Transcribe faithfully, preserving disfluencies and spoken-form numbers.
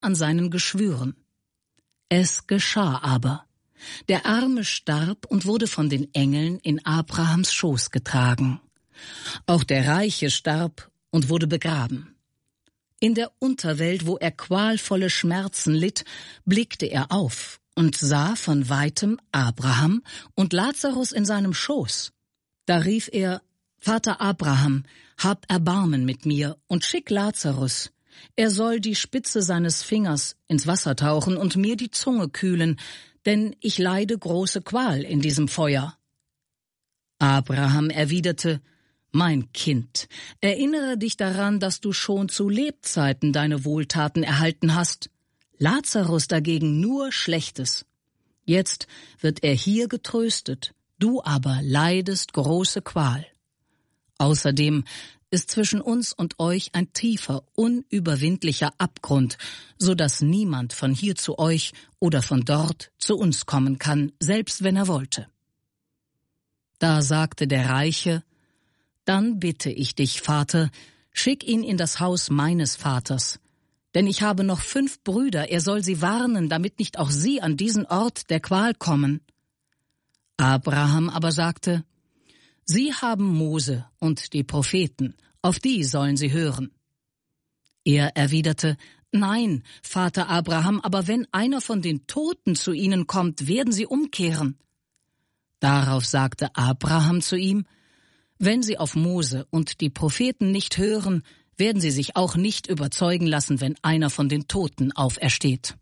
an seinen Geschwüren. Es geschah aber. Der Arme starb und wurde von den Engeln in Abrahams Schoß getragen. Auch der Reiche starb und wurde begraben. In der Unterwelt, wo er qualvolle Schmerzen litt, blickte er auf und sah von weitem Abraham und Lazarus in seinem Schoß. Da rief er: »Vater Abraham, hab Erbarmen mit mir und schick Lazarus. Er soll die Spitze seines Fingers ins Wasser tauchen und mir die Zunge kühlen, denn ich leide große Qual in diesem Feuer.« Abraham erwiderte: »Mein Kind, erinnere dich daran, dass du schon zu Lebzeiten deine Wohltaten erhalten hast. Lazarus dagegen nur Schlechtes. Jetzt wird er hier getröstet, du aber leidest große Qual. Außerdem ist zwischen uns und euch ein tiefer, unüberwindlicher Abgrund, so dass niemand von hier zu euch oder von dort zu uns kommen kann, selbst wenn er wollte.« Da sagte der Reiche: »Dann bitte ich dich, Vater, schick ihn in das Haus meines Vaters. Denn ich habe noch fünf Brüder, er soll sie warnen, damit nicht auch sie an diesen Ort der Qual kommen.« Abraham aber sagte: »Sie haben Mose und die Propheten, auf die sollen sie hören.« Er erwiderte: »Nein, Vater Abraham, aber wenn einer von den Toten zu ihnen kommt, werden sie umkehren.« Darauf sagte Abraham zu ihm: »Wenn sie auf Mose und die Propheten nicht hören, werden sie sich auch nicht überzeugen lassen, wenn einer von den Toten aufersteht.«